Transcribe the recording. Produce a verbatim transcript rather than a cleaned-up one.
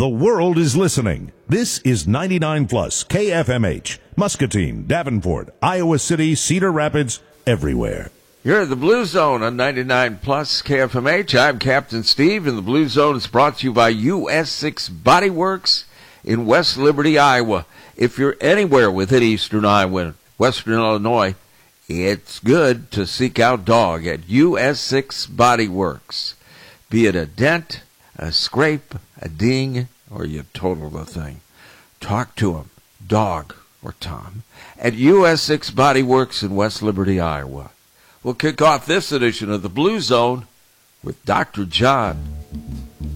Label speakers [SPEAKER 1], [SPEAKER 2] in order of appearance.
[SPEAKER 1] The world is listening. This is ninety-nine plus K F M H, Muscatine, Davenport, Iowa City, Cedar Rapids, everywhere.
[SPEAKER 2] You're in the Blue Zone on ninety-nine plus K F M H. I'm Captain Steve, and the Blue Zone is brought to you by U S six Body Works in West Liberty, Iowa. If you're anywhere within eastern Iowa and western Illinois, it's good to seek out Dog at U S six Body Works. Be it a dent, a scrape, a ding, or you total the thing. Talk to him, Dog or Tom, at U S six Body Works in West Liberty, Iowa. We'll kick off this edition of the Blue Zone with Doctor John.